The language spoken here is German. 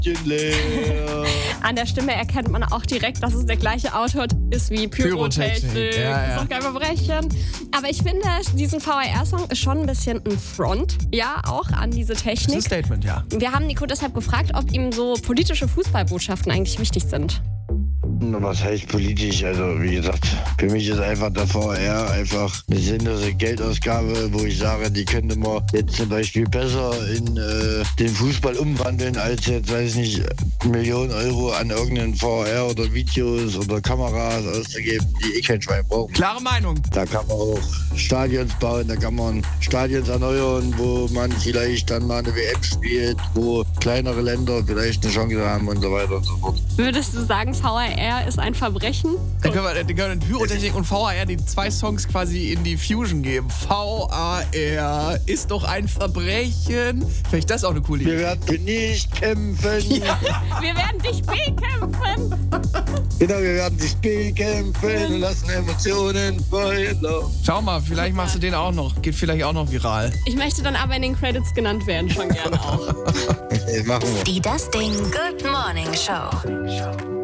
Kästchen leer. An der Stimme erkennt man auch direkt, dass es der gleiche Autor ist wie Pyrotechnik. Ja. Ist doch kein Verbrechen. Aber ich finde, diesen VAR-Song ist schon ein bisschen ein Front, ja, auch an diese Das ist ein Technik. Statement, ja. Wir haben Nico deshalb gefragt, ob ihm so politische Fußballbotschaften eigentlich wichtig sind. Was heißt politisch? Also wie gesagt, für mich ist einfach der VR einfach eine sinnlose Geldausgabe, wo ich sage, die könnte man jetzt zum Beispiel besser in den Fußball umwandeln, als jetzt, weiß nicht, Millionen Euro an irgendeinen VR oder Videos oder Kameras auszugeben, die ich kein Schwein brauche. Klare Meinung. Da kann man auch Stadions bauen, da kann man Stadions erneuern, wo man vielleicht dann mal eine WM spielt, wo kleinere Länder vielleicht eine Chance haben und so weiter und so fort. Würdest du sagen, VAR ist ein Verbrechen? Dann können wir Pyrotechnik und VAR die 2 Songs quasi in die Fusion geben. VAR ist doch ein Verbrechen. Vielleicht das auch eine coole Idee. Wir werden nicht kämpfen. Wir werden dich bekämpfen. Genau, wir werden dich bekämpfen und lassen Emotionen freien Lauf. Schau mal, vielleicht machst du den auch noch. Geht vielleicht auch noch viral. Ich möchte dann aber in den Credits genannt werden, schon gerne auch. Machen wir. Die Das Ding Good Morning Show.